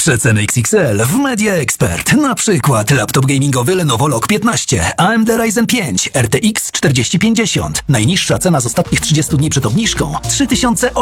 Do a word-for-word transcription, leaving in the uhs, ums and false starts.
Przeceny X X L w Media Expert. Na przykład laptop gamingowy Lenovo Log piętnaście, A M D Ryzen pięć, R T X czterdzieści pięćdziesiąt. Najniższa cena z ostatnich trzydziestu dni przed obniżką trzy tysiące